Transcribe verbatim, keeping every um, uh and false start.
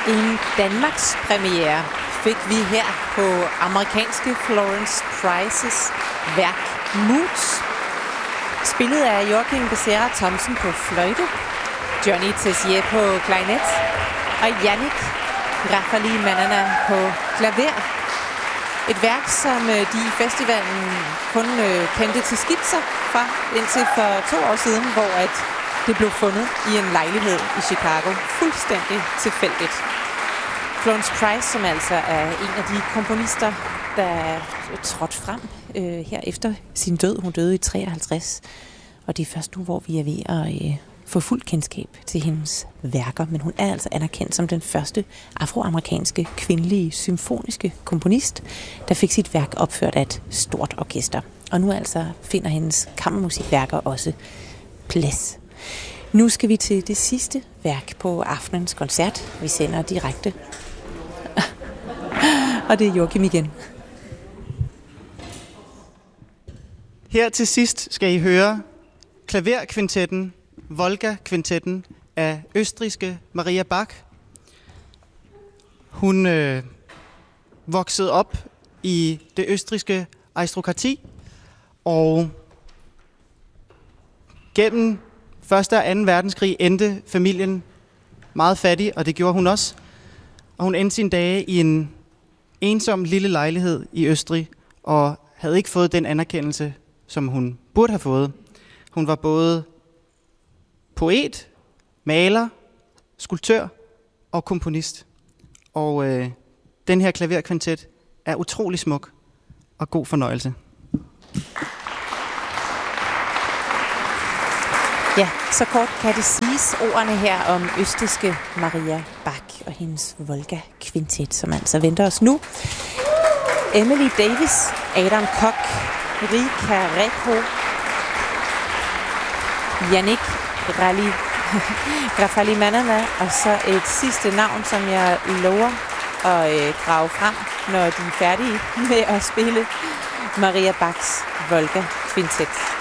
En Danmarks premiere fik vi her på amerikanske Florence Prices værk Moods. Spillet af Joachim Becerra Thomsen på fløjte, Johnny Tessier på klarinet og Yannick Raffaly-Manana på klaver. Et værk, som de i festivalen kun kendte til skitser fra indtil for to år siden, hvor at det blev fundet i en lejlighed i Chicago, fuldstændig tilfældigt. Florence Price, som altså er en af de komponister, der trådte frem øh, her efter sin død. Hun døde i treoghalvtreds, og det er først nu, hvor vi er ved at øh, få fuld kendskab til hendes værker. Men hun er altså anerkendt som den første afroamerikanske kvindelige symfoniske komponist, der fik sit værk opført af et stort orkester. Og nu altså finder hendes kammermusikværker også plads. Nu skal vi til det sidste værk på aftenens koncert. Vi sender direkte. Og det er Joachim igen. Her til sidst skal I høre klaverkvintetten, Volga-kvintetten af østrigske Maria Bach. Hun øh, voksede op i det østrigske aristokrati, og gennem første og anden verdenskrig endte familien meget fattig, og det gjorde hun også. Og hun endte sine dage i en ensom lille lejlighed i Østrig, og havde ikke fået den anerkendelse, som hun burde have fået. Hun var både poet, maler, skulptør og komponist. Og øh, den her klaverkvintet er utrolig smuk og god fornøjelse. Ja, så kort kan det siges ordene her om østrigske Maria Bach og hendes Volga-kvintet, som altså venter os nu. Emily Davis, Adam Koch, Rika Repo, Yannick Raffaly-Manana, og så et sidste navn, som jeg lover at øh, grave frem, når de er færdige med at spille Maria Bachs Volga-kvintet.